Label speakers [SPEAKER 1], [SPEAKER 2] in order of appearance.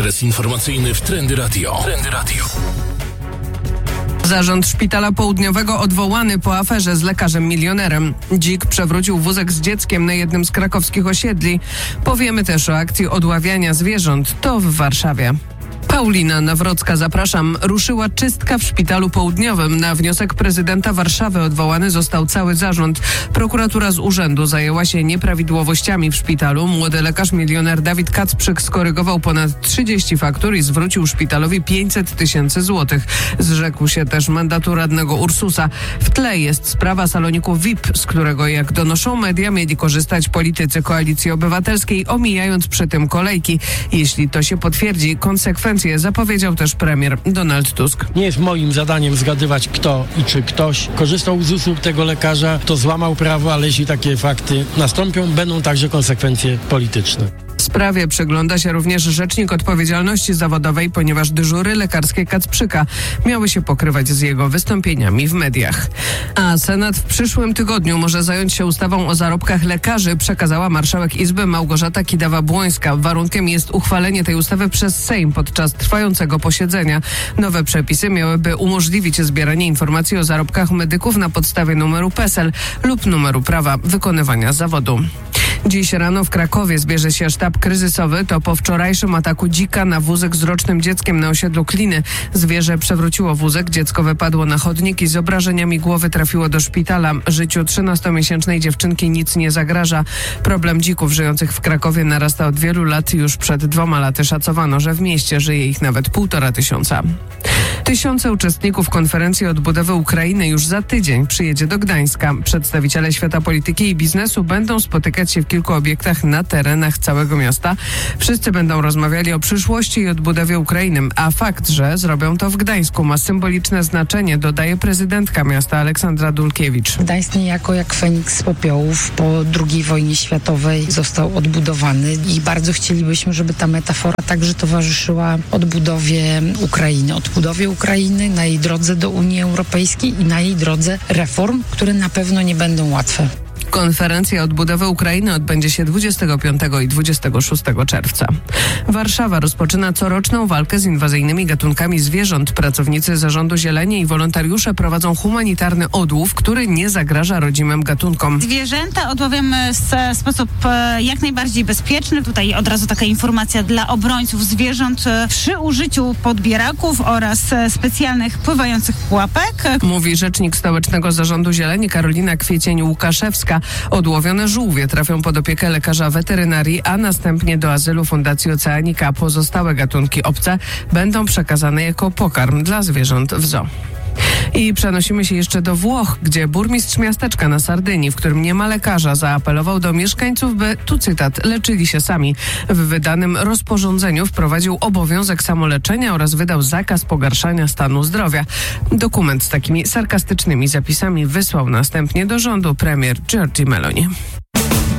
[SPEAKER 1] Ekspres informacyjny w Trendy Radio.
[SPEAKER 2] Zarząd Szpitala Południowego odwołany po aferze z lekarzem milionerem. Dzik przewrócił wózek z dzieckiem na jednym z krakowskich osiedli. Powiemy też o akcji odławiania zwierząt. To w Warszawie. Paulina Nawrocka, zapraszam. Ruszyła czystka w Szpitalu Południowym. Na wniosek prezydenta Warszawy odwołany został cały zarząd. Prokuratura z urzędu zajęła się nieprawidłowościami w szpitalu. Młody lekarz milioner Dawid Kacprzyk skorygował ponad 30 faktur i zwrócił szpitalowi 500 000 złotych. Zrzekł się też mandatu radnego Ursusa. W tle jest sprawa saloniku VIP, z którego, jak donoszą media, mieli korzystać politycy Koalicji Obywatelskiej, omijając przy tym kolejki. Jeśli to się potwierdzi, konsekwencje zapowiedział też premier Donald Tusk.
[SPEAKER 3] Nie jest moim zadaniem zgadywać, kto i czy ktoś korzystał z usług tego lekarza, kto złamał prawo, ale jeśli takie fakty nastąpią, będą także konsekwencje polityczne.
[SPEAKER 2] Sprawie przygląda się również Rzecznik Odpowiedzialności Zawodowej, ponieważ dyżury lekarskie Kacprzyka miały się pokrywać z jego wystąpieniami w mediach. A Senat w przyszłym tygodniu może zająć się ustawą o zarobkach lekarzy, przekazała marszałek Izby Małgorzata Kidawa-Błońska. Warunkiem jest uchwalenie tej ustawy przez Sejm podczas trwającego posiedzenia. Nowe przepisy miałyby umożliwić zbieranie informacji o zarobkach medyków na podstawie numeru PESEL lub numeru prawa wykonywania zawodu. Dziś rano w Krakowie zbierze się sztab kryzysowy. To po wczorajszym ataku dzika na wózek z rocznym dzieckiem na osiedlu Kliny. Zwierzę przewróciło wózek, dziecko wypadło na chodnik i z obrażeniami głowy trafiło do szpitala. Życiu 13-miesięcznej dziewczynki nic nie zagraża. Problem dzików żyjących w Krakowie narasta od wielu lat. Już przed 2 laty szacowano, że w mieście żyje ich nawet 1500. Tysiące uczestników konferencji odbudowy Ukrainy już za tydzień przyjedzie do Gdańska. Przedstawiciele świata polityki i biznesu będą spotykać się w kilku obiektach na terenach całego miasta. Wszyscy będą rozmawiali o przyszłości i odbudowie Ukrainy, a fakt, że zrobią to w Gdańsku, ma symboliczne znaczenie, dodaje prezydentka miasta Aleksandra Dulkiewicz.
[SPEAKER 4] Gdańsk niejako jak Feniks z popiołów po II wojnie światowej został odbudowany i bardzo chcielibyśmy, żeby ta metafora także towarzyszyła odbudowie Ukrainy na jej drodze do Unii Europejskiej i na jej drodze reform, które na pewno nie będą łatwe.
[SPEAKER 2] Konferencja odbudowy Ukrainy odbędzie się 25 i 26 czerwca. Warszawa rozpoczyna coroczną walkę z inwazyjnymi gatunkami zwierząt. Pracownicy Zarządu Zieleni i wolontariusze prowadzą humanitarny odłów, który nie zagraża rodzimym gatunkom.
[SPEAKER 5] Zwierzęta odławiamy w sposób jak najbardziej bezpieczny. Tutaj od razu taka informacja dla obrońców zwierząt przy użyciu podbieraków oraz specjalnych pływających pułapek.
[SPEAKER 2] Mówi rzecznik Stołecznego Zarządu Zieleni Karolina Kwiecień-Łukaszewska. Odłowione żółwie trafią pod opiekę lekarza weterynarii, a następnie do azylu Fundacji Oceanika. Pozostałe gatunki obce będą przekazane jako pokarm dla zwierząt w zoo. I przenosimy się jeszcze do Włoch, gdzie burmistrz miasteczka na Sardynii, w którym nie ma lekarza, zaapelował do mieszkańców, by, tu cytat, leczyli się sami. W wydanym rozporządzeniu wprowadził obowiązek samoleczenia oraz wydał zakaz pogarszania stanu zdrowia. Dokument z takimi sarkastycznymi zapisami wysłał następnie do rządu premier Giorgia Meloni.